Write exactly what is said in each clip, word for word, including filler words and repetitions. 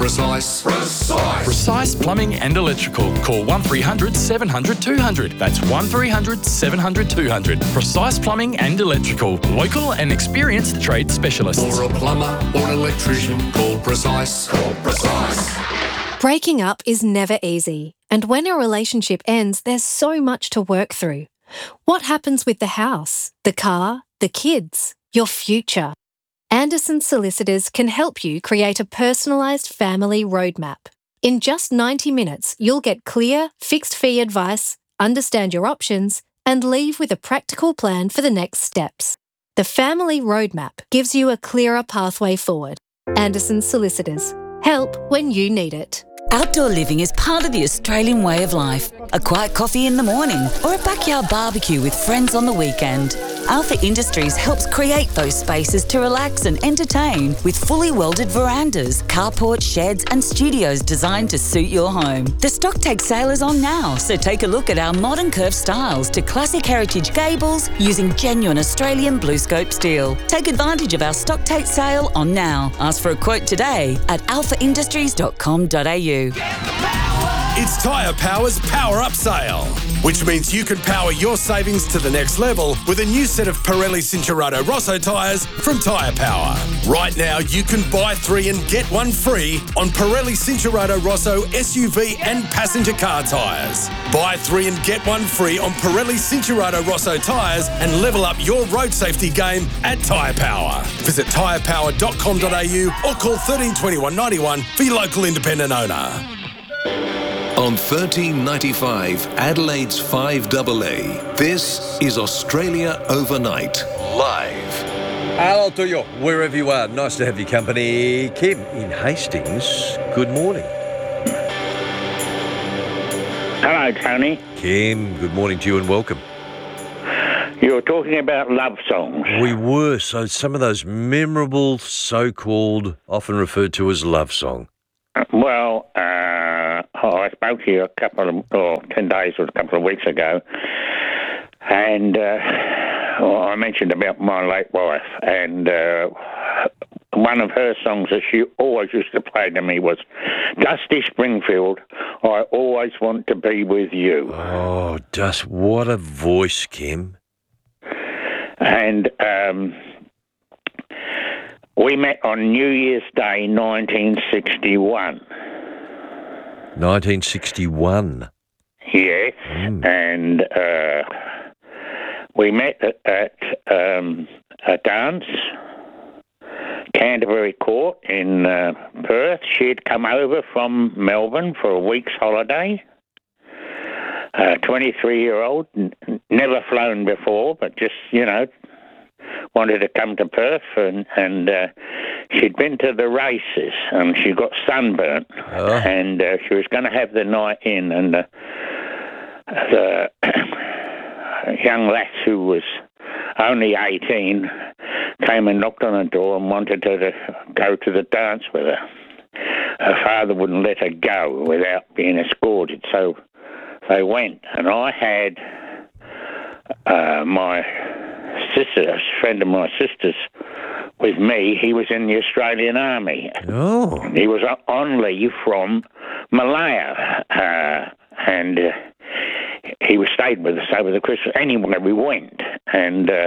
Precise. Precise. Precise Plumbing and Electrical. Call one three hundred seven hundred two hundred. That's one three hundred seven hundred two hundred. Precise Plumbing and Electrical. Local and experienced trade specialists. For a plumber or an electrician, call Precise. Call Precise. Breaking up is never easy, and when a relationship ends, there's so much to work through. What happens with the house, the car, the kids, your future? Anderson Solicitors can help you create a personalised family roadmap. In just ninety minutes, you'll get clear, fixed-fee advice, understand your options, and leave with a practical plan for the next steps. The Family Roadmap gives you a clearer pathway forward. Anderson Solicitors. Help when you need it. Outdoor living is part of the Australian way of life. A quiet coffee in the morning or a backyard barbecue with friends on the weekend. Alpha Industries helps create those spaces to relax and entertain with fully welded verandas, carports, sheds and studios designed to suit your home. The stock take sale is on now, so take a look at our modern curved styles to classic heritage gables using genuine Australian BlueScope steel. Take advantage of our stock take sale on now. Ask for a quote today at alpha industries dot com dot a u. It's Tyre Power's Power Up Sale, which means you can power your savings to the next level with a new set of Pirelli Cincherato Rosso tyres from Tyre Power. Right now, you can buy three and get one free on Pirelli Cincherato Rosso S U V and passenger car tyres. Buy three and get one free on Pirelli Cincherato Rosso tyres and level up your road safety game at Tyre Power. Visit tyre power dot com dot a u or call thirteen twenty-one ninety-one for your local independent owner. On thirteen ninety-five, Adelaide's five A A, this is Australia Overnight, live. Hello to you, wherever you are. Nice to have your company. Kim in Hastings, good morning. Hello, Tony. Kim, good morning to you and welcome. You were talking about love songs. We were, so some of those memorable, so-called, often referred to as love song. Well, uh, oh, I spoke to you a couple of, or ten days or a couple of weeks ago, and uh, well, I mentioned about my late wife, and uh, one of her songs that she always used to play to me was Dusty Springfield, I Always Want to Be With You. Oh, Dust, what a voice, Kim. And um, we met on New Year's Day, nineteen sixty-one. nineteen sixty-one? Yes, mm. and uh, we met at, at um, a dance, Canterbury Court in uh, Perth. She had come over from Melbourne for a week's holiday. A twenty-three-year-old, n- never flown before, but just, you know, wanted to come to Perth, and, and uh, she'd been to the races, and she got sunburnt, oh. and uh, she was going to have the night in, and uh, the young lass who was only eighteen came and knocked on the door and wanted her to go to the dance with her. Her father wouldn't let her go without being escorted, so they went, and I had uh, my sister, a friend of my sister's, with me. He was in the Australian Army. Oh. He was on leave from Malaya, uh, and uh, he was stayed with us over the Christmas. Anyway, we went, and uh,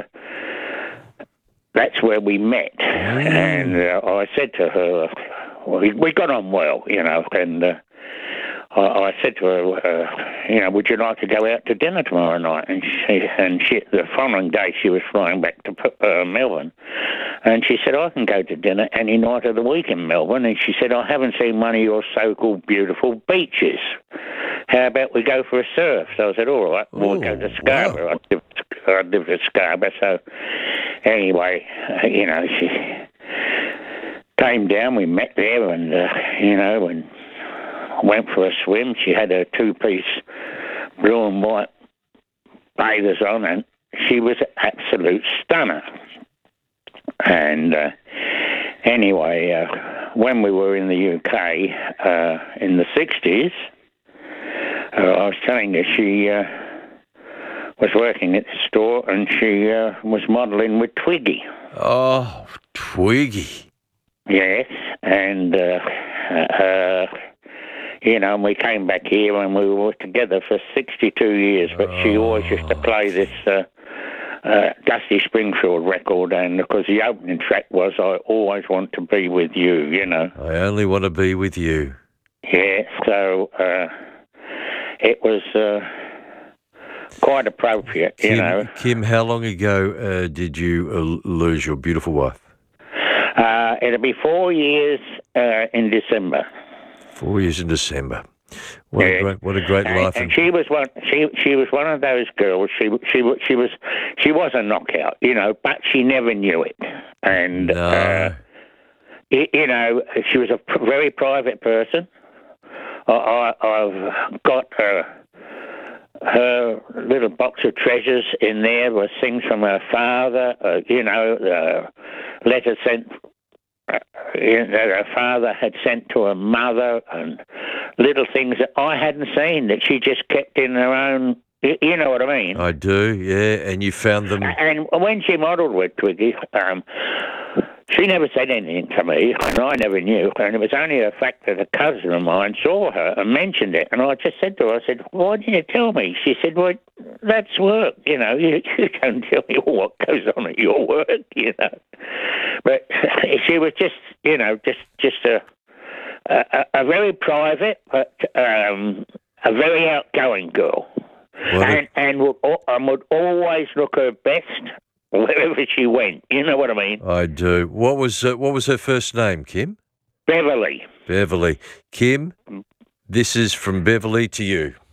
that's where we met. Mm. And uh, I said to her, well, we, we got on well, you know, and uh, I, I said to her, uh, you know, would you like to go out to dinner tomorrow night? And she, and she, the following day she was flying back to uh, Melbourne. And she said, I can go to dinner any night of the week in Melbourne. And she said, I haven't seen one of your so-called beautiful beaches. How about we go for a surf? So I said, all right, we'll Ooh, go to Scarborough. Wow. I, lived, I lived at Scarborough. So anyway, uh, you know, she came down. We met there and, uh, you know, and went for a swim. She had her two-piece blue and white bathers on, and she was an absolute stunner. And uh, anyway, uh, when we were in the U K uh, in the sixties, uh, I was telling her she uh, was working at the store, and she uh, was modelling with Twiggy. Oh, Twiggy. Yes, and uh, uh, you know, and we came back here and we were together for sixty-two years, but oh. she always used to play this uh, uh, Dusty Springfield record, and because the opening track was I Always Want to Be With You, you know. I only want to be with you. Yeah, so uh, it was uh, quite appropriate, Kim, you know. Kim, how long ago uh, did you uh, lose your beautiful wife? Uh, it'll be four years uh, in December. Four years in December. What yeah. a great, what a great and, life! And she was one. She she was one of those girls. She she she was she was a knockout, you know, but she never knew it. And no. uh, you, you know, she was a p- very private person. I, I, I've got her her little box of treasures in there with things from her father. Uh, you know, uh, letters sent. Uh, that her father had sent to her mother, and little things that I hadn't seen that she just kept in her own. You know what I mean? I do, yeah. And you found them. And when she modelled with Twiggy, um, she never said anything to me, and I never knew. And it was only the fact that a cousin of mine saw her and mentioned it, and I just said to her, I said, "Why didn't you tell me?" She said, "Well, that's work, you know. You, you don't tell me what goes on at your work, you know." But she was just, you know, just just a a, a very private, but um, a very outgoing girl, and a... and would and would always look her best wherever she went. You know what I mean? I do. What was uh, what was her first name, Kim? Beverly. Beverly. Kim, this is from Beverly to you.